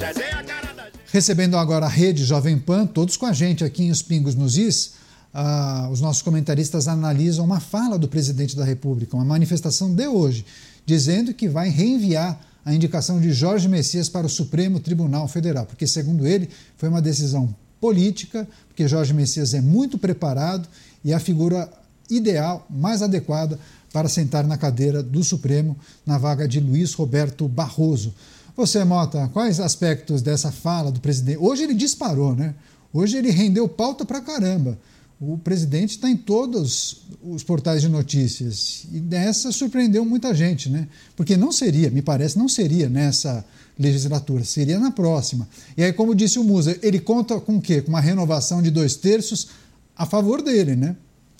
Recebendo agora a Rede Jovem Pan, todos com a gente aqui em Os Pingos nos Is, os nossos comentaristas analisam uma fala do presidente da República, uma manifestação de hoje, dizendo que vai reenviar a indicação de Jorge Messias para o Supremo Tribunal Federal, porque, segundo ele, foi uma decisão política, porque Jorge Messias é muito preparado e é a figura ideal, mais adequada para sentar na cadeira do Supremo na vaga de Luiz Roberto Barroso. Você, Mota, quais aspectos dessa fala do presidente? Hoje ele disparou, né? Hoje ele rendeu pauta pra caramba. O presidente está em todos os portais de notícias e dessa surpreendeu muita gente, né? Porque não seria, me parece, não seria nessa legislatura, seria na próxima. E aí, como disse o Musa, ele conta com o quê? Com uma renovação de 2/3 a favor dele, né?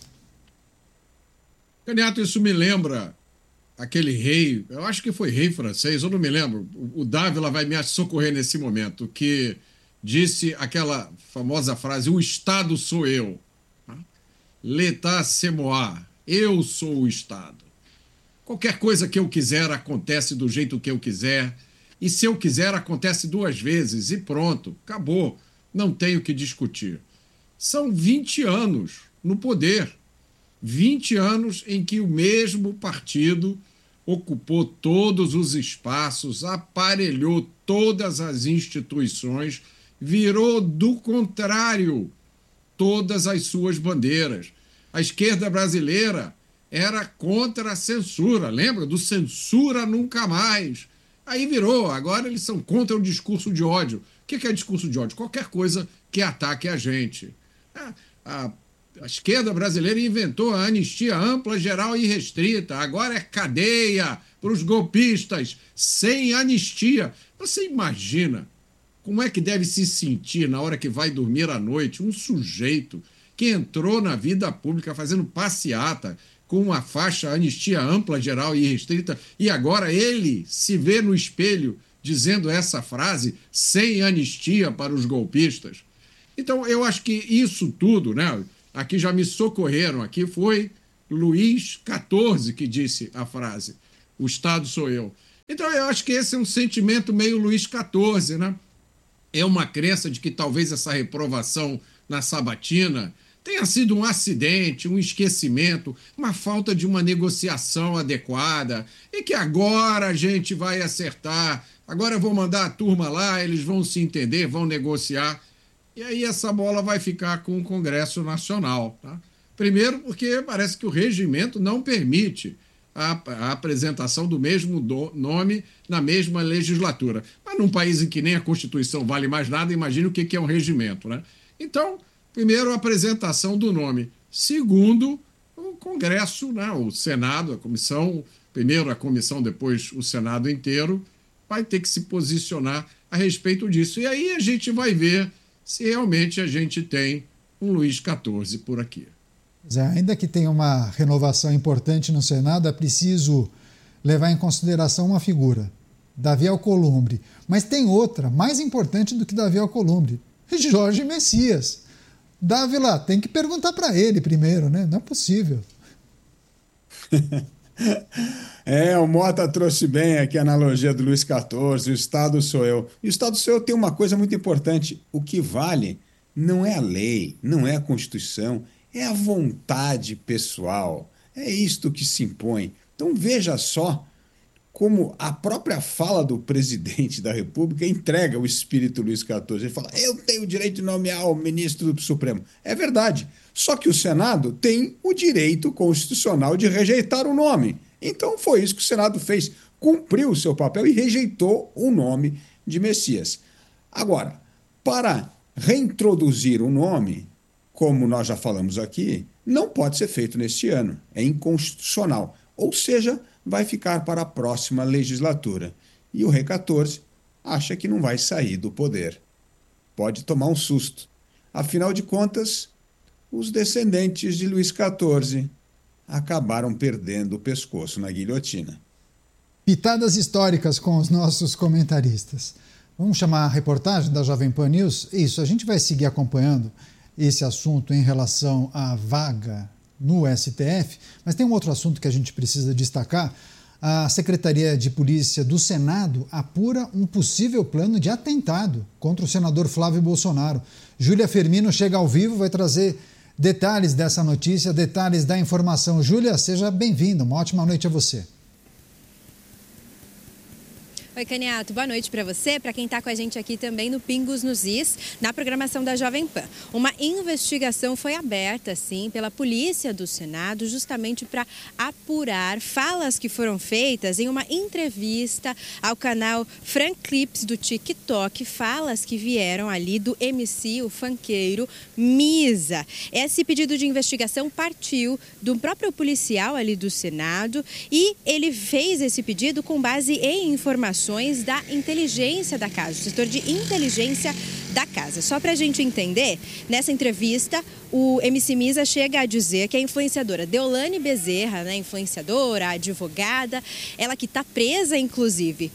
Neto, isso me lembra aquele rei, eu acho que foi rei francês, eu não me lembro, o Dávila vai me socorrer nesse momento, que disse aquela famosa frase, o Estado sou eu. L'État c'est moi, eu sou o Estado. Qualquer coisa que eu quiser acontece do jeito que eu quiser, e se eu quiser acontece 2 vezes, e pronto, acabou, não tenho o que discutir. São 20 anos no poder, 20 anos em que o mesmo partido ocupou todos os espaços, aparelhou todas as instituições, virou do contrário todas as suas bandeiras. A esquerda brasileira era contra a censura, lembra? Do censura nunca mais. Aí virou, agora eles são contra o discurso de ódio. O que é discurso de ódio? Qualquer coisa que ataque a gente. A esquerda brasileira inventou a anistia ampla, geral e restrita. Agora é cadeia para os golpistas, sem anistia. Você imagina como é que deve se sentir na hora que vai dormir à noite um sujeito que entrou na vida pública fazendo passeata com uma faixa anistia ampla, geral e restrita, e agora ele se vê no espelho dizendo essa frase, sem anistia para os golpistas. Então, eu acho que isso tudo, né? Aqui já me socorreram, aqui foi Luís XIV que disse a frase, o Estado sou eu. Então, eu acho que esse é um sentimento meio Luís XIV, né? É uma crença de que talvez essa reprovação na sabatina tenha sido um acidente, um esquecimento, uma falta de uma negociação adequada e que agora a gente vai acertar, agora eu vou mandar a turma lá, eles vão se entender, vão negociar. E aí essa bola vai ficar com o Congresso Nacional. Tá? Primeiro porque parece que o regimento não permite a apresentação do mesmo nome na mesma legislatura. Mas num país em que nem a Constituição vale mais nada, imagine o que é um regimento. Né? Então, primeiro, a apresentação do nome. Segundo, o Congresso, né, o Senado, a comissão, primeiro a comissão, depois o Senado inteiro, vai ter que se posicionar a respeito disso. E aí a gente vai ver se realmente a gente tem um Luís XIV por aqui. Ainda que tenha uma renovação importante no Senado, é preciso levar em consideração uma figura, Davi Alcolumbre. Mas tem outra, mais importante do que Davi Alcolumbre, Jorge Messias. Dávila, tem que perguntar para ele primeiro, né? Não é possível. O Mota trouxe bem aqui a analogia do Luís XIV, o Estado sou eu. E o Estado sou eu tem uma coisa muito importante, o que vale não é a lei, não é a Constituição, é a vontade pessoal, é isto que se impõe. Então veja só como a própria fala do presidente da República entrega o espírito Luís XIV. Ele fala, eu tenho o direito de nomear o ministro do Supremo. É verdade, só que o Senado tem o direito constitucional de rejeitar o nome. Então foi isso que o Senado fez, cumpriu o seu papel e rejeitou o nome de Messias. Agora, para reintroduzir o nome, como nós já falamos aqui, não pode ser feito neste ano, é inconstitucional. Ou seja, vai ficar para a próxima legislatura. E o Rei XIV acha que não vai sair do poder. Pode tomar um susto. Afinal de contas, os descendentes de Luís XIV acabaram perdendo o pescoço na guilhotina. Pitadas históricas com os nossos comentaristas. Vamos chamar a reportagem da Jovem Pan News? Isso, a gente vai seguir acompanhando esse assunto em relação à vaga no STF, mas tem um outro assunto que a gente precisa destacar. a Secretaria de Polícia do Senado apura um possível plano de atentado contra o senador Flávio Bolsonaro. Júlia Firmino chega ao vivo, vai trazer detalhes dessa notícia, detalhes da informação. Júlia, seja bem-vinda, uma ótima noite a você. Oi, Caniato, boa noite para você, para quem está com a gente aqui também no Pingos nos Is, na programação da Jovem Pan. Uma investigação foi aberta, sim, pela Polícia do Senado, justamente para apurar falas que foram feitas em uma entrevista ao canal Frank Clips do TikTok, falas que vieram ali do MC, o funkeiro Misa. Esse pedido de investigação partiu do próprio policial ali do Senado e ele fez esse pedido com base em informações da inteligência da casa, o setor de inteligência da casa. Só para a gente entender, nessa entrevista, o MC Misa chega a dizer que a influenciadora Deolane Bezerra, né, influenciadora, advogada, ela que está presa, inclusive,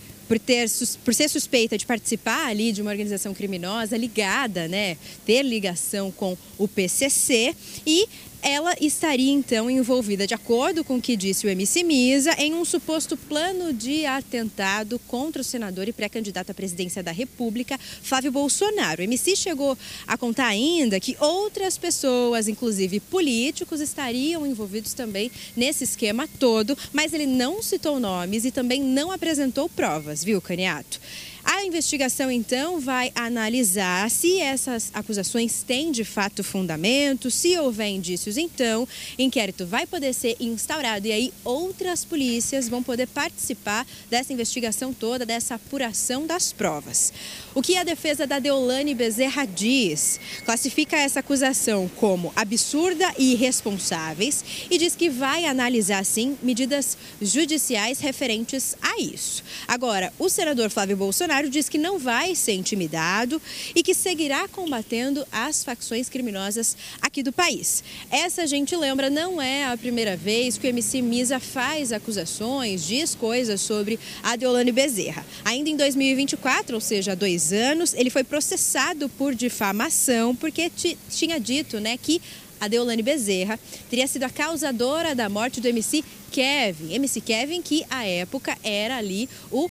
por ser suspeita de participar ali de uma organização criminosa ligada, né, ter ligação com o PCC, e ela estaria, então, envolvida, de acordo com o que disse o MC Misa, em um suposto plano de atentado contra o senador e pré-candidato à presidência da República, Flávio Bolsonaro. O MC chegou a contar ainda que outras pessoas, inclusive políticos, estariam envolvidos também nesse esquema todo, mas ele não citou nomes e também não apresentou provas, viu, Caniato? A investigação, então, vai analisar se essas acusações têm, de fato, fundamento. Se houver indícios, então, inquérito vai poder ser instaurado. E aí, outras polícias vão poder participar dessa investigação toda, dessa apuração das provas. O que a defesa da Deolane Bezerra diz? Classifica essa acusação como absurda e irresponsáveis e diz que vai analisar, sim, medidas judiciais referentes a isso. Agora, o senador Flávio Bolsonaro diz que não vai ser intimidado e que seguirá combatendo as facções criminosas aqui do país. Essa, a gente lembra, não é a primeira vez que o MC Misa faz acusações, diz coisas sobre a Deolane Bezerra. Ainda em 2024, ou seja, há 2 anos, ele foi processado por difamação porque tinha dito, né, que a Deolane Bezerra teria sido a causadora da morte do MC Kevin. MC Kevin, que à época era ali o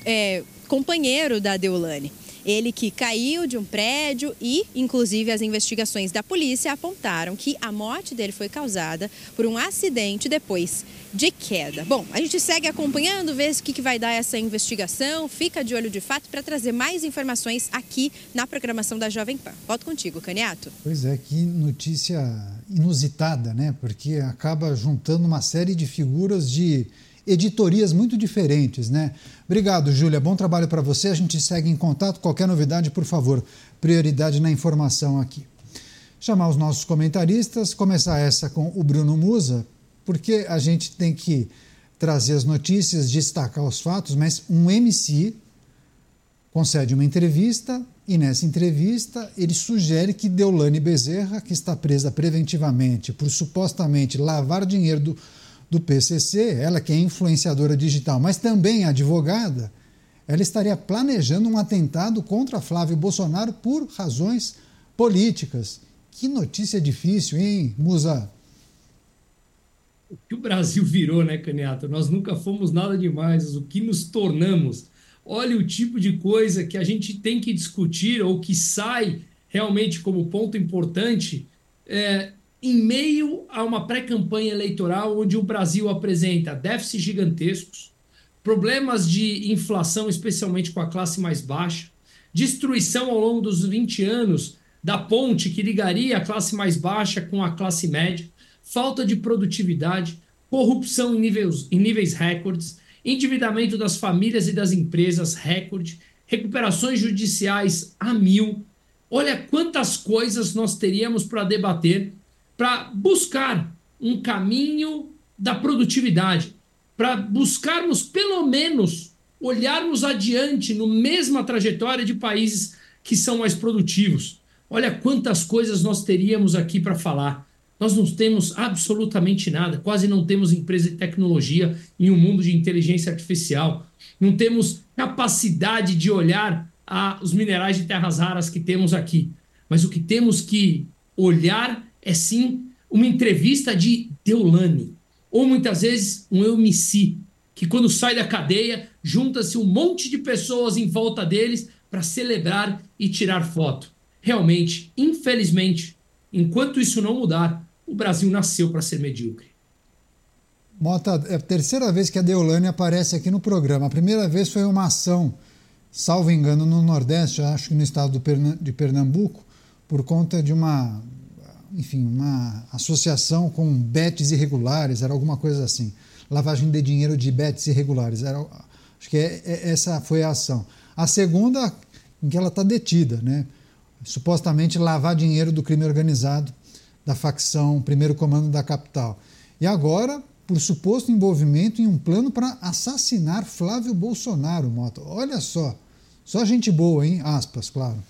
companheiro da Deolane. Ele que caiu de um prédio e, inclusive, as investigações da polícia apontaram que a morte dele foi causada por um acidente depois de queda. Bom, a gente segue acompanhando, vê o que vai dar essa investigação, fica de olho de fato para trazer mais informações aqui na programação da Jovem Pan. Volto contigo, Caniato. Pois é, que notícia inusitada, né? Porque acaba juntando uma série de figuras de editorias muito diferentes, né? Obrigado, Júlia. Bom trabalho para você. A gente segue em contato. Qualquer novidade, por favor, prioridade na informação aqui. Chamar os nossos comentaristas, começar essa com o Bruno Musa, porque a gente tem que trazer as notícias, destacar os fatos, mas um MC concede uma entrevista e nessa entrevista ele sugere que Deolane Bezerra, que está presa preventivamente por supostamente lavar dinheiro do PCC, ela que é influenciadora digital, mas também advogada, ela estaria planejando um atentado contra Flávio Bolsonaro por razões políticas. Que notícia difícil, hein, Musa? O que o Brasil virou, né, Caniato? Nós nunca fomos nada demais, o que nos tornamos. Olha o tipo de coisa que a gente tem que discutir ou que sai realmente como ponto importante em meio a uma pré-campanha eleitoral onde o Brasil apresenta déficits gigantescos, problemas de inflação, especialmente com a classe mais baixa, destruição ao longo dos 20 anos da ponte que ligaria a classe mais baixa com a classe média, falta de produtividade, corrupção em níveis recordes, endividamento das famílias e das empresas recorde, recuperações judiciais a 1000. Olha quantas coisas nós teríamos para debater, para buscar um caminho da produtividade, para buscarmos, pelo menos, olharmos adiante no mesma trajetória de países que são mais produtivos. Olha quantas coisas nós teríamos aqui para falar. Nós não temos absolutamente nada, quase não temos empresa de tecnologia em um mundo de inteligência artificial. Não temos capacidade de olhar os minerais de terras raras que temos aqui. Mas o que temos que olhar é sim uma entrevista de Deolane, ou muitas vezes um MC, que quando sai da cadeia, junta-se um monte de pessoas em volta deles para celebrar e tirar foto. Realmente, infelizmente, enquanto isso não mudar, o Brasil nasceu para ser medíocre. Mota, é a terceira vez que a Deolane aparece aqui no programa. A primeira vez foi uma ação, salvo engano, no Nordeste, acho que no estado de Pernambuco, por conta de uma associação com bets irregulares, era alguma coisa assim. Lavagem de dinheiro de bets irregulares. Acho que essa foi a ação. A segunda, em que ela está detida, né? Supostamente lavar dinheiro do crime organizado da facção Primeiro Comando da capital. E agora, por suposto envolvimento em um plano para assassinar Flávio Bolsonaro, Mota. Olha só gente boa, hein? Aspas, claro.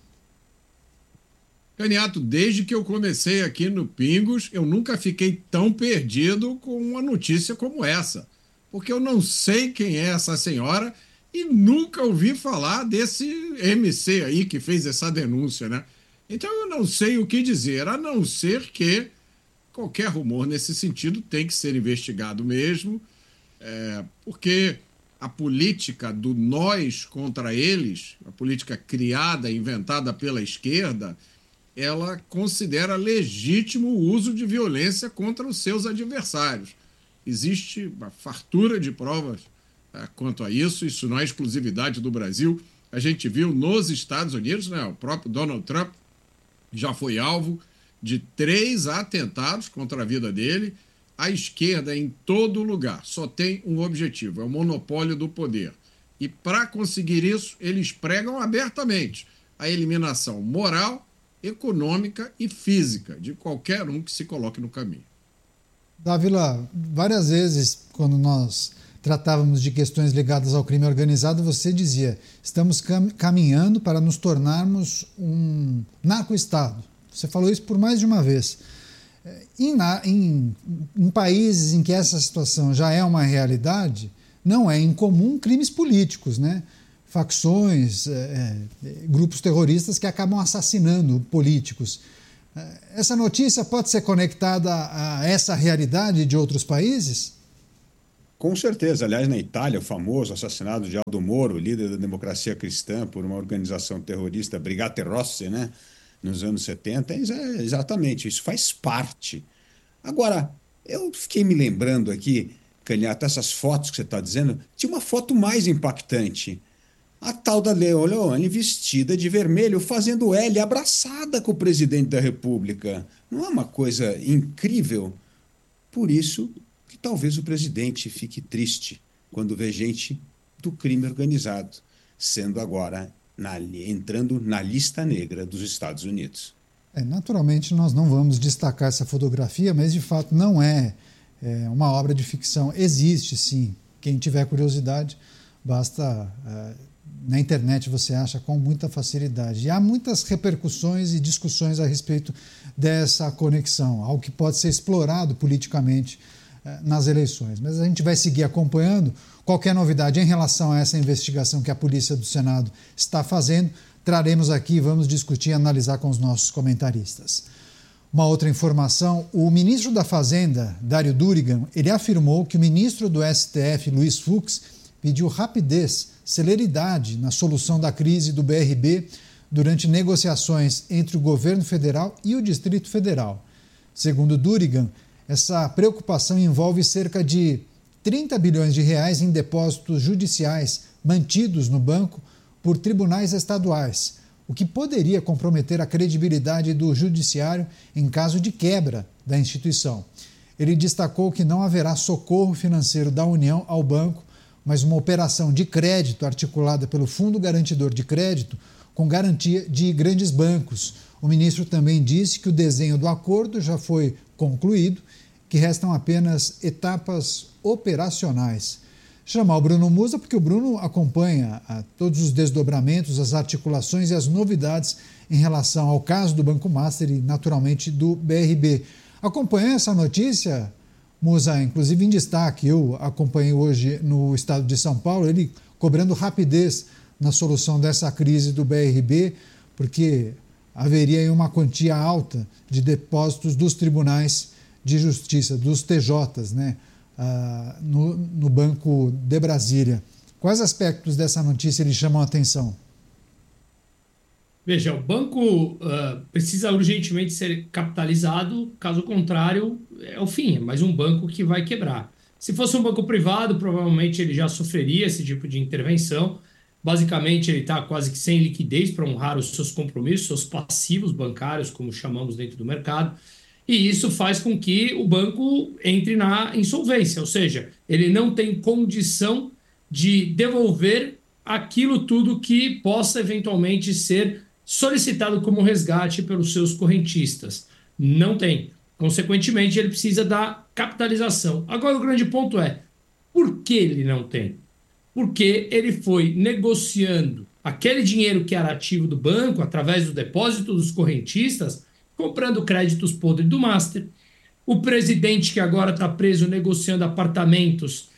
Caniato, desde que eu comecei aqui no Pingos, eu nunca fiquei tão perdido com uma notícia como essa. Porque eu não sei quem é essa senhora e nunca ouvi falar desse MC aí que fez essa denúncia, né? Então eu não sei o que dizer, a não ser que qualquer rumor nesse sentido tem que ser investigado mesmo, porque a política do nós contra eles, a política criada, inventada pela esquerda, ela considera legítimo o uso de violência contra os seus adversários. Existe uma fartura de provas quanto a isso, isso não é exclusividade do Brasil. A gente viu nos Estados Unidos, né, o próprio Donald Trump já foi alvo de 3 atentados contra a vida dele. A esquerda, em todo lugar, só tem um objetivo, é o monopólio do poder. E para conseguir isso, eles pregam abertamente a eliminação moral, econômica e física de qualquer um que se coloque no caminho. Dávila, várias vezes, quando nós tratávamos de questões ligadas ao crime organizado, você dizia, estamos caminhando para nos tornarmos um narco-estado. Você falou isso por mais de uma vez. Em países em que essa situação já é uma realidade, não é incomum crimes políticos, né? Facções, grupos terroristas que acabam assassinando políticos. Essa notícia pode ser conectada a essa realidade de outros países? Com certeza. Aliás, na Itália, o famoso assassinato de Aldo Moro, líder da democracia cristã, por uma organização terrorista, Brigate Rosse, né, nos anos 70, exatamente, isso faz parte. Agora, eu fiquei me lembrando aqui, Caniato, essas fotos que você está dizendo, tinha uma foto mais impactante. A tal da Deolane vestida de vermelho, fazendo L, abraçada com o presidente da República. Não é uma coisa incrível? Por isso que talvez o presidente fique triste quando vê gente do crime organizado sendo agora entrando na lista negra dos Estados Unidos. Naturalmente, nós não vamos destacar essa fotografia, mas de fato não é uma obra de ficção. Existe, sim. Quem tiver curiosidade, basta... na internet você acha com muita facilidade. E há muitas repercussões e discussões a respeito dessa conexão, algo que pode ser explorado politicamente nas eleições. Mas a gente vai seguir acompanhando. Qualquer novidade em relação a essa investigação que a Polícia do Senado está fazendo, traremos aqui e vamos discutir e analisar com os nossos comentaristas. Uma outra informação, o ministro da Fazenda, Dário Durigan, ele afirmou que o ministro do STF, Luiz Fux, pediu rapidez, celeridade na solução da crise do BRB durante negociações entre o governo federal e o Distrito Federal. Segundo Durigan, essa preocupação envolve cerca de 30 bilhões de reais em depósitos judiciais mantidos no banco por tribunais estaduais, o que poderia comprometer a credibilidade do judiciário em caso de quebra da instituição. Ele destacou que não haverá socorro financeiro da União ao banco, mas uma operação de crédito articulada pelo Fundo Garantidor de Crédito com garantia de grandes bancos. O ministro também disse que o desenho do acordo já foi concluído, que restam apenas etapas operacionais. Chamar o Bruno Musa, porque o Bruno acompanha todos os desdobramentos, as articulações e as novidades em relação ao caso do Banco Master e, naturalmente, do BRB. Acompanhou essa notícia, Musa, inclusive em destaque? Eu acompanhei hoje no estado de São Paulo, ele cobrando rapidez na solução dessa crise do BRB, porque haveria aí uma quantia alta de depósitos dos tribunais de justiça, dos TJs, né? no Banco de Brasília. Quais aspectos dessa notícia lhe chamam a atenção? Veja, o banco precisa urgentemente ser capitalizado, caso contrário, é o fim, é mais um banco que vai quebrar. Se fosse um banco privado, provavelmente ele já sofreria esse tipo de intervenção. Basicamente, ele está quase que sem liquidez para honrar os seus compromissos, seus passivos bancários, como chamamos dentro do mercado. E isso faz com que o banco entre na insolvência, ou seja, ele não tem condição de devolver aquilo tudo que possa eventualmente ser solicitado como resgate pelos seus correntistas. Não tem. Consequentemente, ele precisa da capitalização. Agora, o grande ponto é, por que ele não tem? Porque ele foi negociando aquele dinheiro que era ativo do banco, através do depósito dos correntistas, comprando créditos podres do Master. O presidente, que agora está preso negociando apartamentos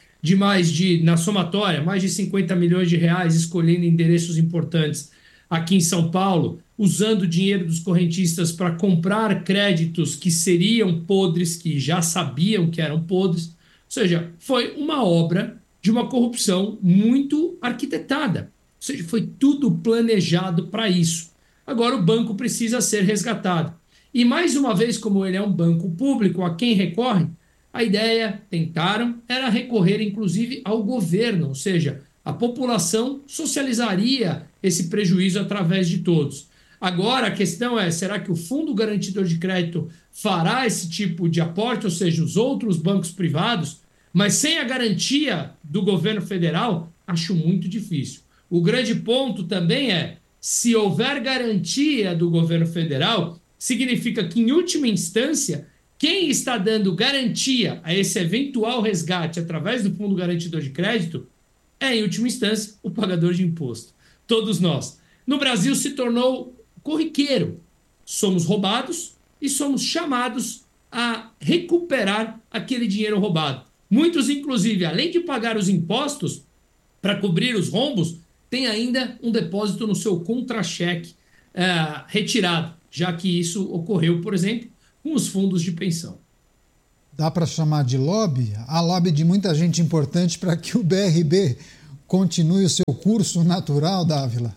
na somatória, mais de 50 milhões de reais, escolhendo endereços importantes aqui em São Paulo, usando o dinheiro dos correntistas para comprar créditos que seriam podres, que já sabiam que eram podres. Ou seja, foi uma obra de uma corrupção muito arquitetada. Ou seja, foi tudo planejado para isso. Agora o banco precisa ser resgatado. E mais uma vez, como ele é um banco público a quem recorre, a ideia, tentaram, era recorrer inclusive ao governo, ou seja, a população socializaria esse prejuízo através de todos. Agora a questão é, será que o Fundo Garantidor de Crédito fará esse tipo de aporte, ou seja, os outros bancos privados, mas sem a garantia do governo federal? Acho muito difícil. O grande ponto também é, se houver garantia do governo federal, significa que, em última instância, quem está dando garantia a esse eventual resgate através do Fundo Garantidor de Crédito é, em última instância, o pagador de imposto. Todos nós. No Brasil se tornou corriqueiro. Somos roubados e somos chamados a recuperar aquele dinheiro roubado. Muitos, inclusive, além de pagar os impostos para cobrir os rombos, tem ainda um depósito no seu contra-cheque retirado, já que isso ocorreu, por exemplo, com os fundos de pensão. Dá para chamar de lobby? Há lobby de muita gente importante para que o BRB continue o seu curso natural, Dávila?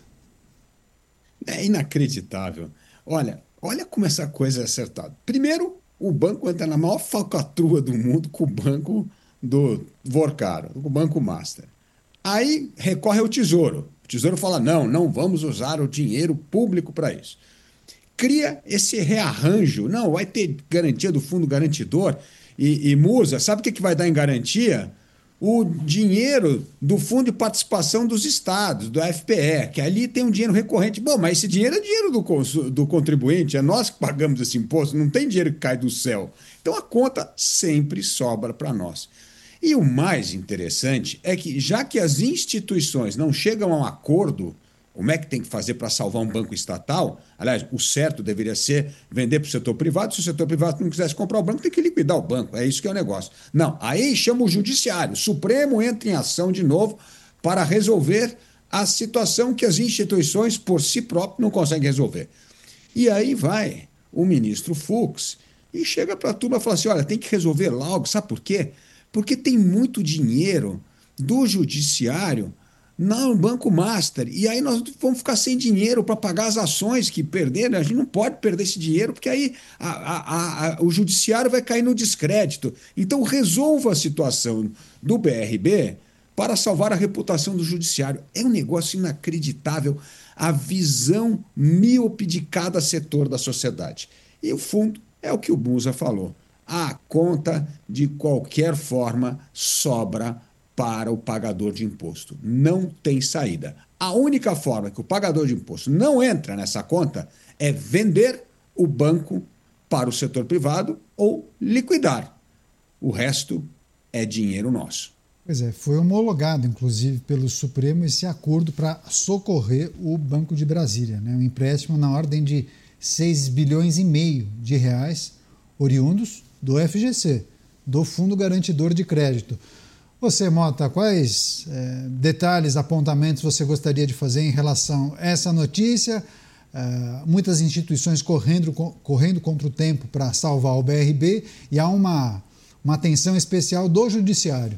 É inacreditável. Olha como essa coisa é acertada. Primeiro, o banco entra na maior falcatrua do mundo com o banco do Vorcaro, com o Banco Master. Aí recorre ao Tesouro. O Tesouro fala, não vamos usar o dinheiro público para isso. Cria esse rearranjo. Não, vai ter garantia do Fundo Garantidor e Musa. Sabe o que vai dar em garantia? O dinheiro do Fundo de Participação dos Estados, do FPE, que ali tem um dinheiro recorrente. Bom, mas esse dinheiro é dinheiro do contribuinte, é nós que pagamos esse imposto, não tem dinheiro que cai do céu. Então a conta sempre sobra para nós. E o mais interessante é que, já que as instituições não chegam a um acordo, como é que tem que fazer para salvar um banco estatal? Aliás, o certo deveria ser vender para o setor privado. Se o setor privado não quisesse comprar o banco, tem que liquidar o banco. É isso que é o negócio. Não, aí chama o judiciário. O Supremo entra em ação de novo para resolver a situação que as instituições, por si próprias, não conseguem resolver. E aí vai o ministro Fux e chega para a turma e fala assim, olha, tem que resolver logo. Sabe por quê? Porque tem muito dinheiro do judiciário no Banco Master, e aí nós vamos ficar sem dinheiro para pagar as ações que perderam. A gente não pode perder esse dinheiro, porque aí o judiciário vai cair no descrédito. Então resolva a situação do BRB para salvar a reputação do judiciário. É um negócio inacreditável a visão míope de cada setor da sociedade. E o fundo é o que o Musa falou. A conta, de qualquer forma, sobra para o pagador de imposto. Não tem saída. A única forma que o pagador de imposto não entra nessa conta é vender o banco para o setor privado ou liquidar. O resto é dinheiro nosso. Pois é, foi homologado, inclusive, pelo Supremo esse acordo para socorrer o Banco de Brasília, né? Um empréstimo na ordem de 6,5 bilhões de reais, oriundos do FGC, do Fundo Garantidor de Crédito. Você, Mota, quais detalhes, apontamentos você gostaria de fazer em relação a essa notícia? Muitas instituições correndo contra o tempo para salvar o BRB, e há uma uma atenção especial do judiciário?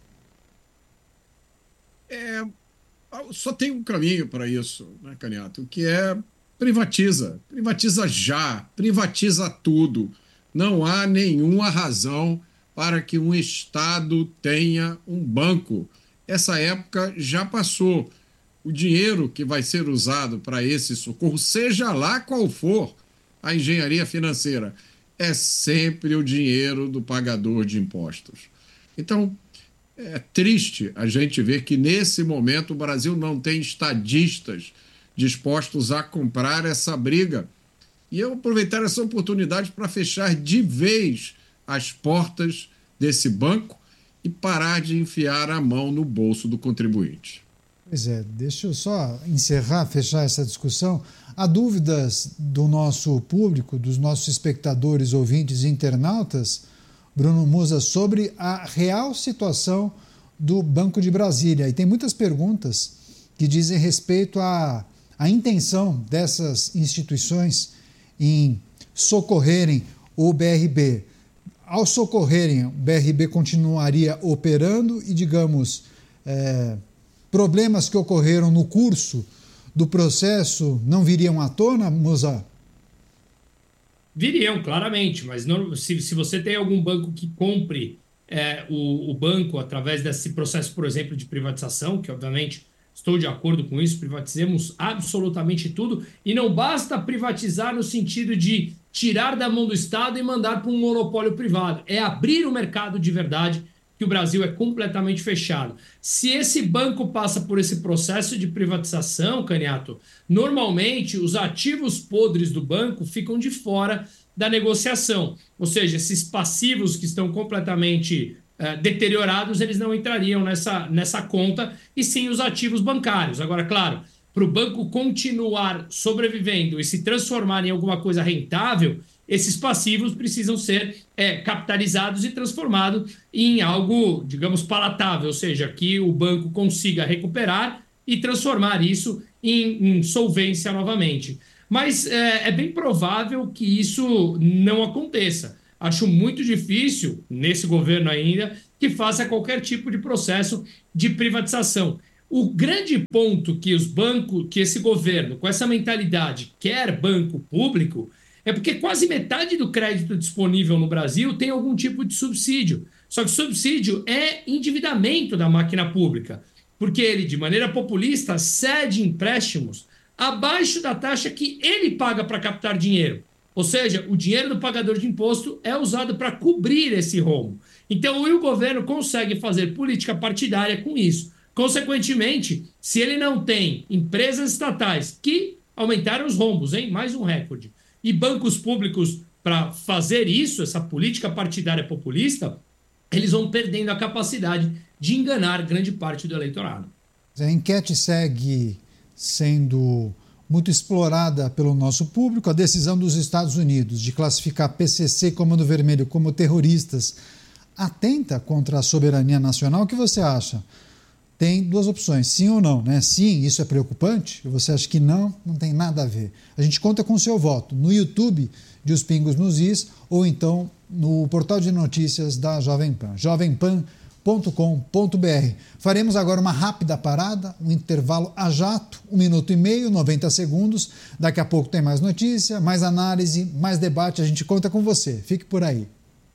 Só tem um caminho para isso, né, Caniato, que é privatiza. Privatiza já, privatiza tudo. Não há nenhuma razão para que um Estado tenha um banco. Essa época já passou. O dinheiro que vai ser usado para esse socorro, seja lá qual for a engenharia financeira, é sempre o dinheiro do pagador de impostos. Então, é triste a gente ver que, nesse momento, o Brasil não tem estadistas dispostos a comprar essa briga. E eu aproveitar essa oportunidade para fechar de vez as portas desse banco e parar de enfiar a mão no bolso do contribuinte. Pois é, deixa eu só fechar essa discussão. Há dúvidas do nosso público, dos nossos espectadores, ouvintes e internautas, Bruno Musa, sobre a real situação do Banco de Brasília. E tem muitas perguntas que dizem respeito à intenção dessas instituições em socorrerem o BRB. Ao socorrerem, o BRB continuaria operando e, digamos, problemas que ocorreram no curso do processo não viriam à tona, Musa? Viriam, claramente, mas não, se você tem algum banco que compre o banco através desse processo, por exemplo, de privatização, que obviamente estou de acordo com isso, privatizemos absolutamente tudo, e não basta privatizar no sentido de tirar da mão do Estado e mandar para um monopólio privado, é abrir o mercado de verdade, que o Brasil é completamente fechado. Se esse banco passa por esse processo de privatização, Caniato, normalmente os ativos podres do banco ficam de fora da negociação. Ou seja, esses passivos que estão completamente deteriorados, eles não entrariam nessa conta, e sim os ativos bancários. Agora, claro, para o banco continuar sobrevivendo e se transformar em alguma coisa rentável, esses passivos precisam ser capitalizados e transformados em algo, digamos, palatável, ou seja, que o banco consiga recuperar e transformar isso em solvência novamente. Mas é bem provável que isso não aconteça. Acho muito difícil, nesse governo ainda, que faça qualquer tipo de processo de privatização. O grande ponto que esse governo, com essa mentalidade, quer banco público, é porque quase metade do crédito disponível no Brasil tem algum tipo de subsídio. Só que subsídio é endividamento da máquina pública, porque ele, de maneira populista, cede empréstimos abaixo da taxa que ele paga para captar dinheiro. Ou seja, o dinheiro do pagador de imposto é usado para cobrir esse rombo. Então, o governo consegue fazer política partidária com isso. Consequentemente, se ele não tem empresas estatais que aumentaram os rombos, mais um recorde, e bancos públicos para fazer isso, essa política partidária populista, eles vão perdendo a capacidade de enganar grande parte do eleitorado. A enquete segue sendo muito explorada pelo nosso público. A decisão dos Estados Unidos de classificar PCC e Comando Vermelho como terroristas atenta contra a soberania nacional. O que você acha? Tem duas opções, sim ou não, né? Sim, isso é preocupante. Você acha que não? Não tem nada a ver. A gente conta com o seu voto no YouTube de Os Pingos nos Is ou então no portal de notícias da Jovem Pan, jovempan.com.br. Faremos agora uma rápida parada, um intervalo a jato, 1 minuto e meio, 90 segundos. Daqui a pouco tem mais notícia, mais análise, mais debate. A gente conta com você. Fique por aí.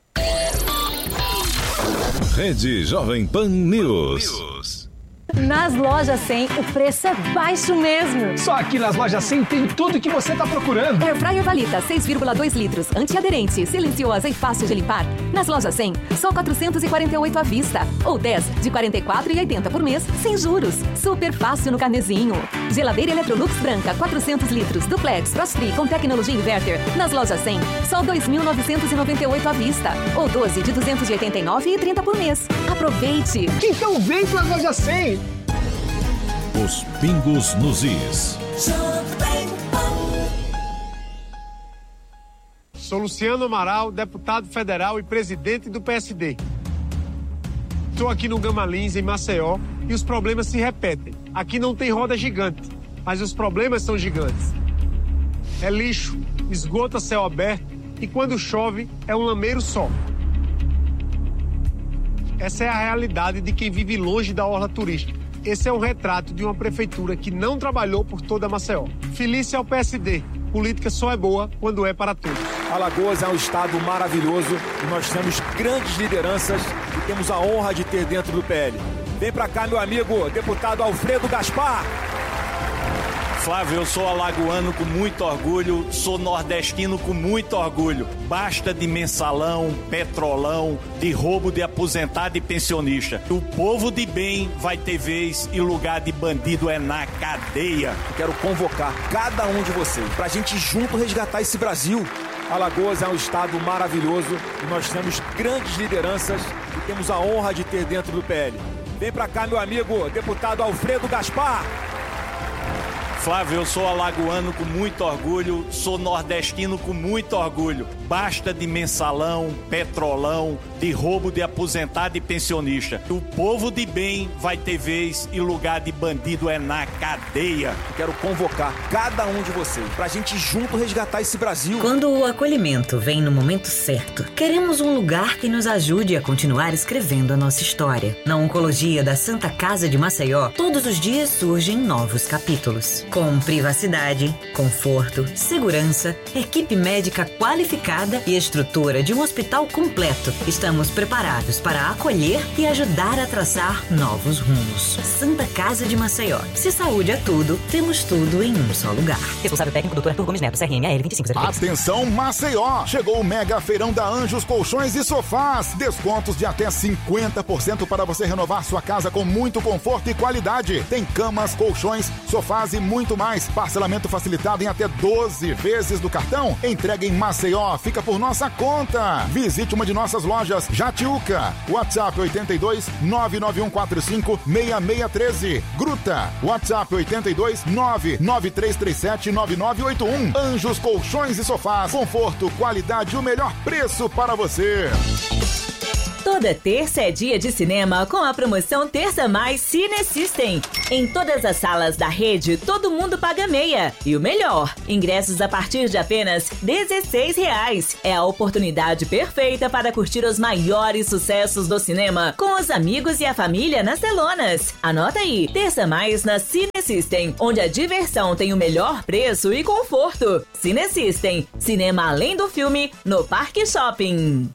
Rede Jovem Pan News. Nas lojas 100, o preço é baixo mesmo. Só aqui nas lojas 100 tem tudo que você está procurando. Air Fryer Valita, 6,2 litros, antiaderente, silenciosa e fácil de limpar. Nas lojas 100, só 448 à vista. Ou 10 de 44,80 por mês, sem juros. Super fácil no carnezinho. Geladeira Electrolux branca, 400 litros, duplex, frost-free com tecnologia inverter. Nas lojas 100, só 2.998 à vista. Ou 12 de 289,30 por mês. Aproveite. Então vem para as lojas 100. Os Pingos nos Is. Sou Luciano Amaral, deputado federal e presidente do PSD. Estou aqui no Gama Lins, em Maceió, e os problemas se repetem. Aqui não tem roda gigante, mas os problemas são gigantes. É lixo, esgoto a céu aberto e quando chove é um lameiro só. Essa é a realidade de quem vive longe da orla turística. Esse é um retrato de uma prefeitura que não trabalhou por toda Maceió. Felícia é o PSD. Política só é boa quando é para todos. Alagoas é um estado maravilhoso e nós temos grandes lideranças e temos a honra de ter dentro do PL. Vem pra cá, meu amigo, deputado Alfredo Gaspar. Flávio, eu sou alagoano com muito orgulho, sou nordestino com muito orgulho. Basta de mensalão, petrolão, de roubo de aposentado e pensionista. O povo de bem vai ter vez e lugar de bandido é na cadeia. Eu quero convocar cada um de vocês pra gente junto resgatar esse Brasil. Alagoas é um estado maravilhoso e nós temos grandes lideranças e temos a honra de ter dentro do PL. Vem pra cá, meu amigo, deputado Alfredo Gaspar. Flávio, eu sou alagoano com muito orgulho, sou nordestino com muito orgulho. Basta de mensalão, petrolão, de roubo de aposentado e pensionista. O povo de bem vai ter vez e lugar de bandido é na cadeia. Eu quero convocar cada um de vocês pra gente junto resgatar esse Brasil. Quando o acolhimento vem no momento certo, queremos um lugar que nos ajude a continuar escrevendo a nossa história. Na Oncologia da Santa Casa de Maceió, todos os dias surgem novos capítulos. Com privacidade, conforto, segurança, equipe médica qualificada e estrutura de um hospital completo, estamos preparados para acolher e ajudar a traçar novos rumos. Santa Casa de Maceió. Se saúde é tudo, temos tudo em um só lugar. Responsável técnico, Dr. Arthur Gomes Neto, CRM-AL 2503. Atenção, Maceió! Chegou o mega feirão da Anjos Colchões e Sofás. Descontos de até 50% para você renovar sua casa com muito conforto e qualidade. Tem camas, colchões, sofás e muito mais. Parcelamento facilitado em até 12 vezes do cartão. Entrega em Maceió, fica por nossa conta. Visite uma de nossas lojas, Jatiuca. WhatsApp 82 99145 6613. Gruta. WhatsApp 82 99337 9981. Anjos Colchões e Sofás. Conforto, qualidade e o melhor preço para você. Toda terça é dia de cinema com a promoção Terça Mais Cine System. Em todas as salas da rede, todo mundo paga meia. E o melhor, ingressos a partir de apenas R$16. É a oportunidade perfeita para curtir os maiores sucessos do cinema com os amigos e a família nas telonas. Anota aí, Terça Mais na Cine System, onde a diversão tem o melhor preço e conforto. Cine System, cinema além do filme, no Parque Shopping.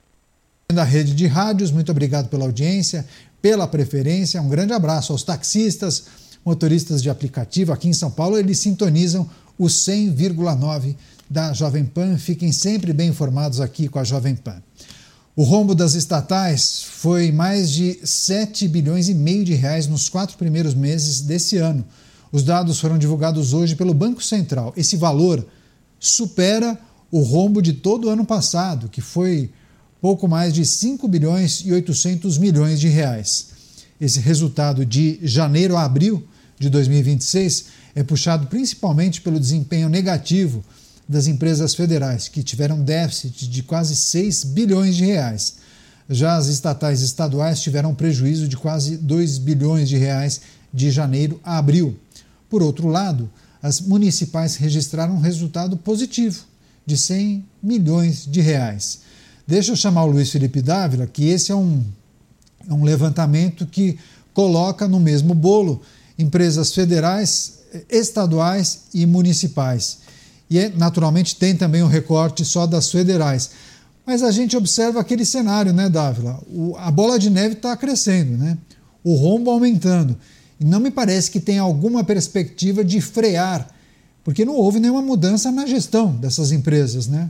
Da rede de rádios, muito obrigado pela audiência, pela preferência. Um grande abraço aos taxistas, motoristas de aplicativo aqui em São Paulo. Eles sintonizam o 100,9 da Jovem Pan. Fiquem sempre bem informados aqui com a Jovem Pan. O rombo das estatais foi mais de 7 bilhões e meio de reais nos 4 primeiros meses desse ano. Os dados foram divulgados hoje pelo Banco Central. Esse valor supera o rombo de todo o ano passado, que foi pouco mais de 5 bilhões e 800 milhões de reais. Esse resultado de janeiro a abril de 2026 é puxado principalmente pelo desempenho negativo das empresas federais, que tiveram déficit de quase 6 bilhões de reais. Já as estatais e estaduais tiveram prejuízo de quase 2 bilhões de reais de janeiro a abril. Por outro lado, as municipais registraram um resultado positivo de 100 milhões de reais. Deixa eu chamar o Luiz Felipe Dávila, que esse é um levantamento que coloca no mesmo bolo empresas federais, estaduais e municipais. E, naturalmente, tem também um recorte só das federais. Mas a gente observa aquele cenário, né, Dávila? A bola de neve está crescendo, né? O rombo aumentando. E não me parece que tenha alguma perspectiva de frear, porque não houve nenhuma mudança na gestão dessas empresas, né?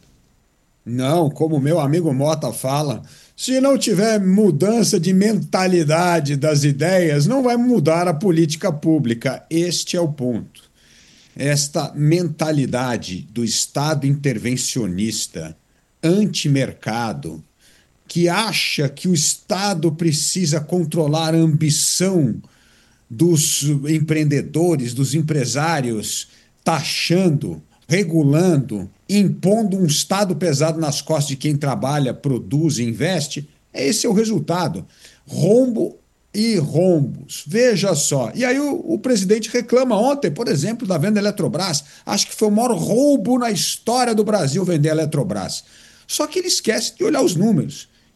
Não, como meu amigo Mota fala, se não tiver mudança de mentalidade das ideias, não vai mudar a política pública. Este é o ponto. Esta mentalidade do Estado intervencionista, antimercado, que acha que o Estado precisa controlar a ambição dos empreendedores, dos empresários, taxando, regulando, impondo um Estado pesado nas costas de quem trabalha, produz e investe, esse é o resultado. Rombo e rombos. Veja só. E aí o presidente reclama ontem, por exemplo, da venda da Eletrobras. Acho que foi o maior roubo na história do Brasil vender a Eletrobras. Só que ele esquece de olhar os números.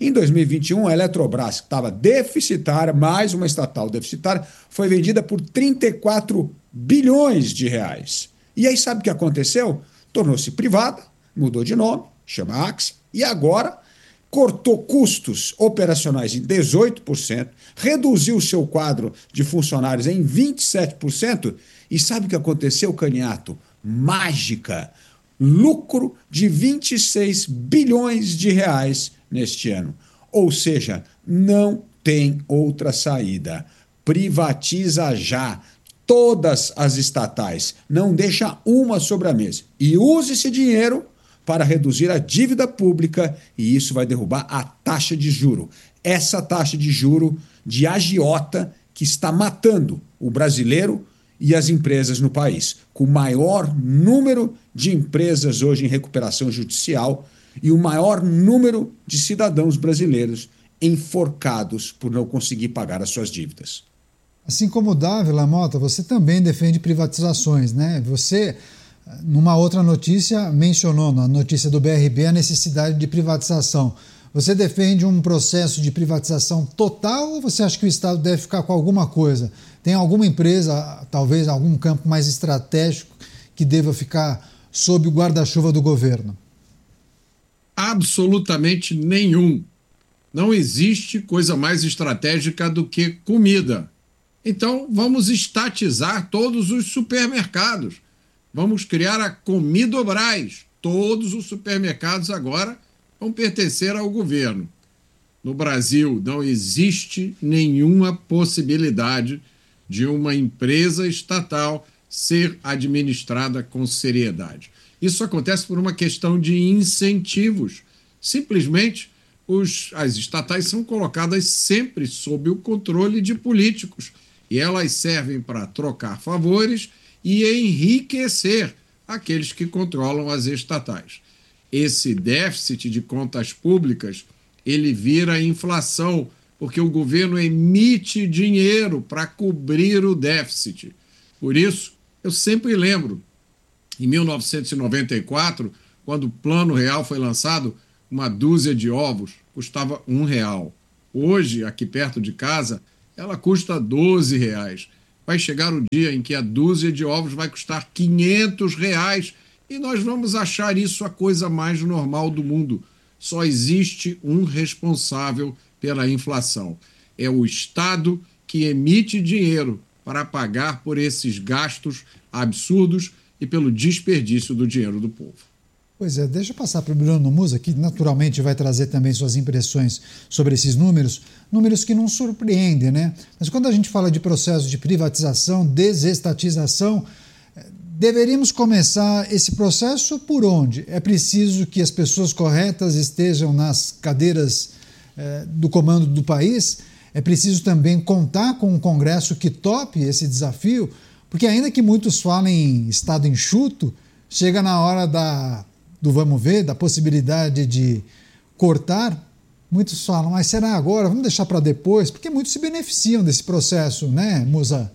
Em 2021, a Eletrobras, que estava deficitária, mais uma estatal deficitária, foi vendida por 34 bilhões de reais. E aí sabe o que aconteceu? Tornou-se privada, mudou de nome, chama Axia, e agora cortou custos operacionais em 18%, reduziu o seu quadro de funcionários em 27%, e sabe o que aconteceu, Caniato? Mágica! Lucro de 26 bilhões de reais neste ano. Ou seja, não tem outra saída. Privatiza já todas as estatais, não deixa uma sobre a mesa. E use esse dinheiro para reduzir a dívida pública, e isso vai derrubar a taxa de juro. Essa taxa de juro de agiota que está matando o brasileiro e as empresas no país, com o maior número de empresas hoje em recuperação judicial e o maior número de cidadãos brasileiros enforcados por não conseguir pagar as suas dívidas. Assim como o Dávila Mota, você também defende privatizações, né? Você, numa outra notícia, mencionou na notícia do BRB a necessidade de privatização. Você defende um processo de privatização total ou você acha que o Estado deve ficar com alguma coisa? Tem alguma empresa, talvez algum campo mais estratégico, que deva ficar sob o guarda-chuva do governo? Absolutamente nenhum. Não existe coisa mais estratégica do que comida. Então, vamos estatizar todos os supermercados. Vamos criar a Comidobras. Todos os supermercados agora vão pertencer ao governo. No Brasil, não existe nenhuma possibilidade de uma empresa estatal ser administrada com seriedade. Isso acontece por uma questão de incentivos. Simplesmente, as estatais são colocadas sempre sob o controle de políticos e elas servem para trocar favores e enriquecer aqueles que controlam as estatais. Esse déficit de contas públicas, ele vira inflação, porque o governo emite dinheiro para cobrir o déficit. Por isso, eu sempre lembro, em 1994, quando o Plano Real foi lançado, uma dúzia de ovos custava R$1. Hoje, aqui perto de casa, ela custa R$12. Vai chegar o dia em que a dúzia de ovos vai custar R$500 e nós vamos achar isso a coisa mais normal do mundo. Só existe um responsável pela inflação. É o Estado que emite dinheiro para pagar por esses gastos absurdos e pelo desperdício do dinheiro do povo. Pois é, deixa eu passar para o Bruno Musa, que naturalmente vai trazer também suas impressões sobre esses números que não surpreendem, né? Mas quando a gente fala de processo de privatização, desestatização, deveríamos começar esse processo por onde? É preciso que as pessoas corretas estejam nas cadeiras do comando do país? É preciso também contar com um Congresso que tope esse desafio? Porque ainda que muitos falem em Estado enxuto, chega na hora do vamos ver, da possibilidade de cortar, muitos falam, mas será agora? Vamos deixar para depois? Porque muitos se beneficiam desse processo, né, Musa?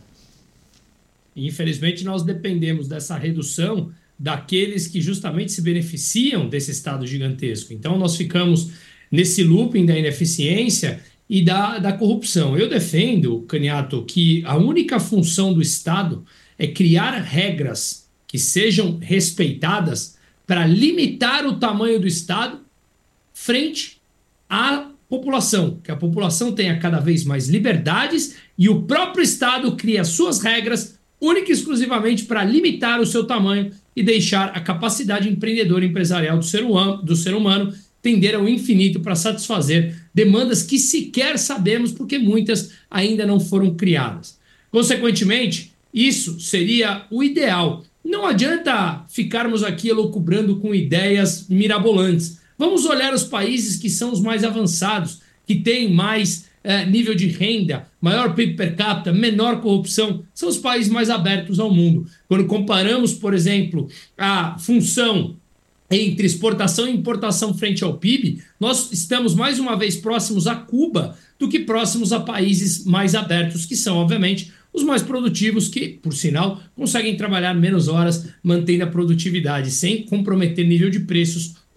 Infelizmente, nós dependemos dessa redução daqueles que justamente se beneficiam desse Estado gigantesco. Então, nós ficamos nesse looping da ineficiência e da corrupção. Eu defendo, Caniato, que a única função do Estado é criar regras que sejam respeitadas para limitar o tamanho do Estado frente à população, que a população tenha cada vez mais liberdades e o próprio Estado cria suas regras única e exclusivamente para limitar o seu tamanho e deixar a capacidade empreendedora e empresarial do ser humano tender ao infinito para satisfazer demandas que sequer sabemos porque muitas ainda não foram criadas. Consequentemente, isso seria o ideal. Não adianta ficarmos aqui elucubrando com ideias mirabolantes. Vamos olhar os países que são os mais avançados, que têm mais nível de renda, maior PIB per capita, menor corrupção, são os países mais abertos ao mundo. Quando comparamos, por exemplo, a função entre exportação e importação frente ao PIB, nós estamos mais uma vez próximos a Cuba do que próximos a países mais abertos, que são, obviamente, os mais produtivos, que, por sinal, conseguem trabalhar menos horas, mantendo a produtividade, sem comprometer nível de preços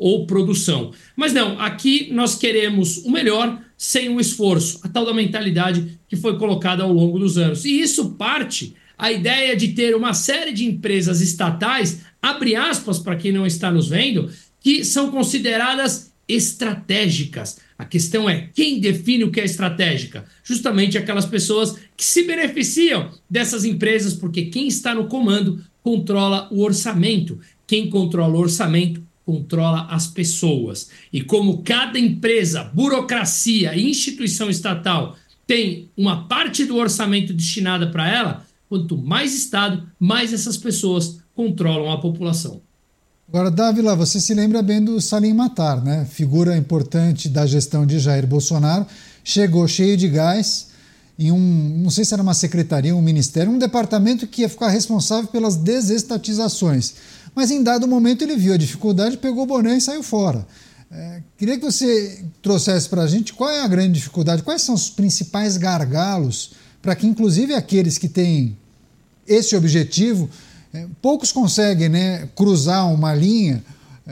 ou produção. Mas não, aqui nós queremos o melhor sem o esforço, a tal da mentalidade que foi colocada ao longo dos anos. E isso parte a ideia de ter uma série de empresas estatais, abre aspas para quem não está nos vendo, que são consideradas estratégicas. A questão é, quem define o que é estratégica? Justamente aquelas pessoas que se beneficiam dessas empresas, porque quem está no comando controla o orçamento. Quem controla o orçamento controla as pessoas. E como cada empresa, burocracia e instituição estatal tem uma parte do orçamento destinada para ela, quanto mais Estado, mais essas pessoas controlam a população. Agora, Dávila, você se lembra bem do Salim Matar, né? Figura importante da gestão de Jair Bolsonaro, chegou cheio de gás em não sei se era uma secretaria, um ministério, um departamento que ia ficar responsável pelas desestatizações. Mas em dado momento ele viu a dificuldade, pegou o boné e saiu fora. Queria que você trouxesse para a gente qual é a grande dificuldade, quais são os principais gargalos para que, inclusive, aqueles que têm esse objetivo, poucos conseguem, né, cruzar uma linha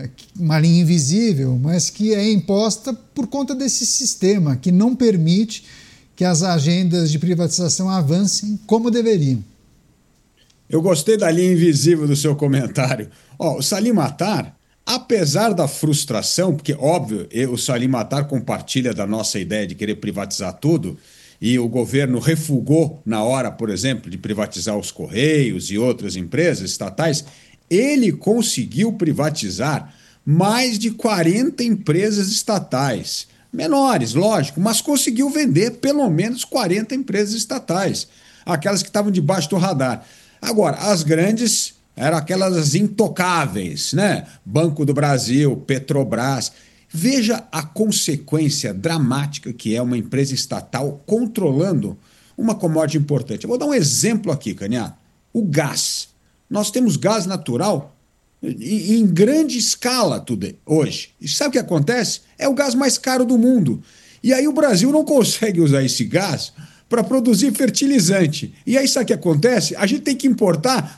invisível, mas que é imposta por conta desse sistema que não permite que as agendas de privatização avancem como deveriam. Eu gostei da linha invisível do seu comentário. O Salim Matar, apesar da frustração, porque, óbvio, o Salim Matar compartilha da nossa ideia de querer privatizar tudo, e o governo refugou na hora, por exemplo, de privatizar os Correios e outras empresas estatais, ele conseguiu privatizar mais de 40 empresas estatais. Menores, lógico, mas conseguiu vender pelo menos 40 empresas estatais, aquelas que estavam debaixo do radar. Agora, as grandes eram aquelas intocáveis, né? Banco do Brasil, Petrobras. Veja a consequência dramática que é uma empresa estatal controlando uma commodity importante. Eu vou dar um exemplo aqui, Caniato. O gás. Nós temos gás natural em grande escala tudo hoje. E sabe o que acontece? É o gás mais caro do mundo. E aí o Brasil não consegue usar esse gás para produzir fertilizante. E aí sabe o que acontece? A gente tem que importar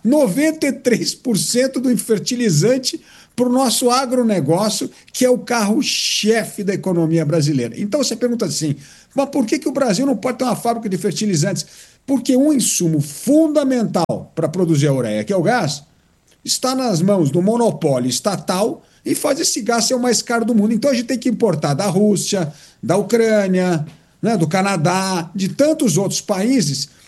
93% do fertilizante para o nosso agronegócio, que é o carro-chefe da economia brasileira. Então você pergunta assim, mas por que o Brasil não pode ter uma fábrica de fertilizantes? Porque um insumo fundamental para produzir a ureia, que é o gás, está nas mãos do monopólio estatal e faz esse gás ser o mais caro do mundo. Então a gente tem que importar da Rússia, da Ucrânia, né, do Canadá, de tantos outros países,